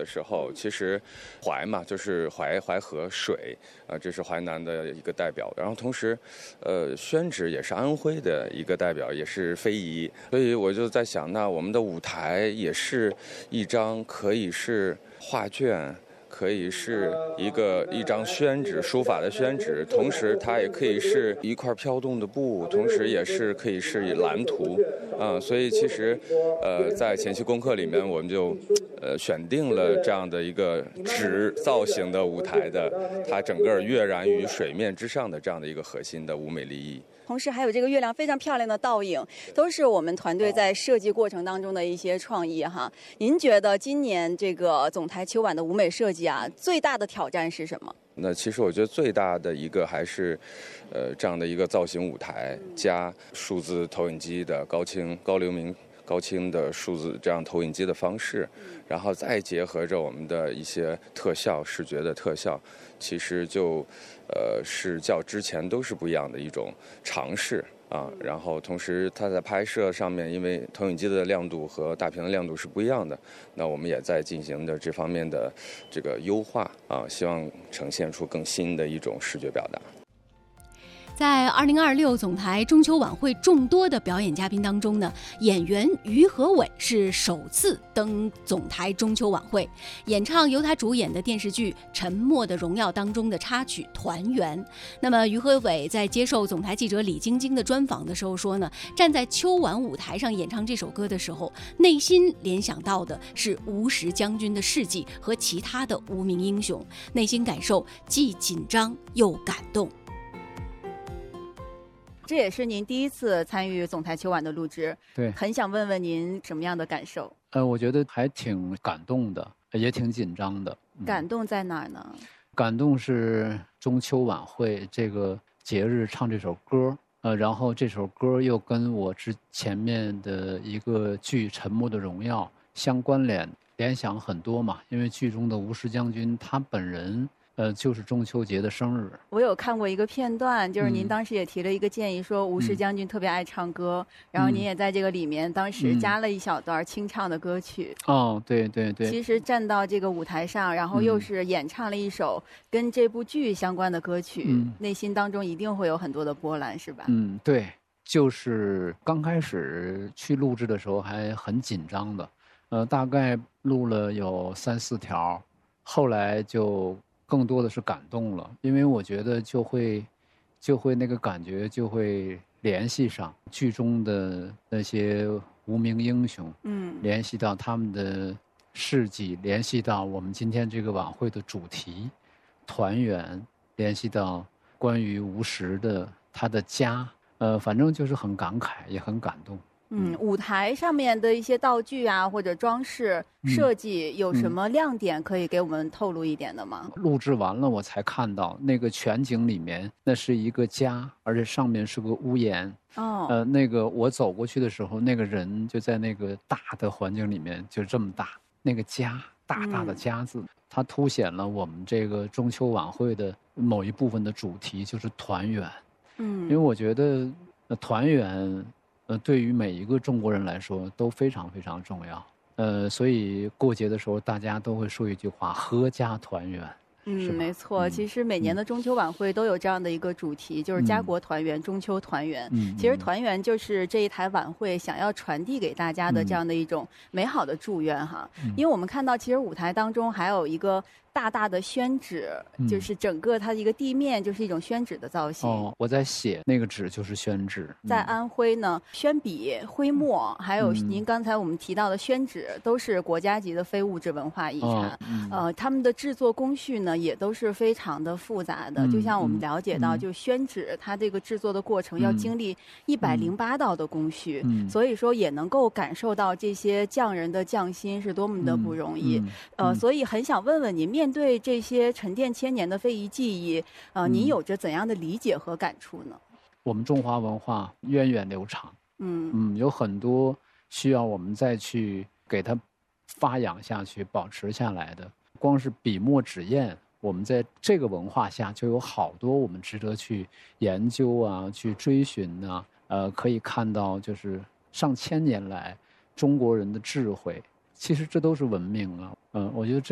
的时候，其实淮嘛，就是淮河水，这是淮南的一个代表。然后同时，宣纸也是安徽的一个代表，也是非遗。所以我就在想，那我们的舞台也是一张可以是画卷。可以是一张宣纸，书法的宣纸，同时它也可以是一块飘动的布，同时也是可以是蓝图，所以其实，在前期功课里面，我们就，选定了这样的一个纸造型的舞台的，它整个跃然于水面之上的这样的一个核心的舞美立意。 同时还有这个月亮非常漂亮的倒影，都是我们团队在设计过程当中的一些创意哈。您觉得今年这个总台秋晚的舞美设计啊，最大的挑战是什么？ 那其实我觉得最大的一个还是，这样的一个造型舞台加数字投影机的高流明高清的数字这样投影机的方式，然后再结合着我们的一些特效视觉的特效，其实是较之前都是不一样的一种尝试啊。然后同时它在拍摄上面，因为投影机的亮度和大屏的亮度是不一样的，那我们也在进行的这方面的这个优化啊，希望呈现出更新的一种视觉表达。 在2026总台中秋晚会众多的表演嘉宾当中呢，演员于和伟是首次登总台中秋晚会，演唱由他主演的电视剧《沉默的荣耀》当中的插曲《团圆》。那么于和伟在接受总台记者李晶晶的专访的时候说呢，站在秋晚舞台上演唱这首歌的时候，内心联想到的是吴石将军的事迹和其他的无名英雄，内心感受既紧张又感动。 这也是您第一次参与总台秋晚的录制， 对， 很想问问您什么样的感受？ 我觉得还挺感动的，也挺紧张的。 感动在哪儿呢？ 感动是中秋晚会这个节日唱这首歌，然后这首歌又跟我前面的一个剧《沉默的荣耀》相关联想很多嘛，因为剧中的吴石将军他本人。就是中秋节的生日。 我有看过一个片段，就是您当时也提了一个建议，说吴石将军特别爱唱歌，然后您也在这个里面当时加了一小段清唱的歌曲。 哦，对对对。 其实站到这个舞台上，然后又是演唱了一首跟这部剧相关的歌曲，内心当中一定会有很多的波澜，是吧？ 对，就是刚开始去录制的时候还很紧张的，大概录了有3、4条，后来就。更多的是感动了，因为我觉得就会那个感觉就会联系上剧中的那些无名英雄，联系到他们的事迹，联系到我们今天这个晚会的主题团圆，联系到关于吴石的他的家，反正就是很感慨，也很感动。 舞台上面的一些道具啊，或者装饰设计有什么亮点可以给我们透露一点的吗？ 录制完了我才看到那个全景里面，那是一个家，而且上面是个屋檐。那个我走过去的时候，那个人就在那个大的环境里面，就这么大，那个家，大大的家字，它凸显了我们这个中秋晚会的某一部分的主题，就是团圆。因为我觉得团圆。对于每一个中国人来说都非常非常重要，所以过节的时候大家都会说一句话：阖家团圆。 没错，其实每年的中秋晚会都有这样的一个主题，就是家国团圆、中秋团圆。其实团圆就是这一台晚会想要传递给大家的这样的一种美好的祝愿哈。因为我们看到，其实舞台当中还有一个大大的宣纸，就是整个它的一个地面就是一种宣纸的造型。 我在写那个纸就是宣纸。 在安徽呢，宣笔、徽墨，还有您刚才我们提到的宣纸，都是国家级的非物质文化遗产。他们的制作工序呢也都是非常的复杂的。就像我们了解到，就宣纸它这个制作的过程要经历108道的工序，所以说也能够感受到这些匠人的匠心是多么的不容易。所以很想问问您，面对这些沉淀千年的非遗技艺，您有着怎样的理解和感触呢？ 我们中华文化源远流长，有很多需要我们再去给它发扬下去、保持下来的。光是笔墨纸砚，我们在这个文化下就有好多我们值得去研究啊、去追寻啊。可以看到，就是上千年来中国人的智慧，其实这都是文明啊。我觉得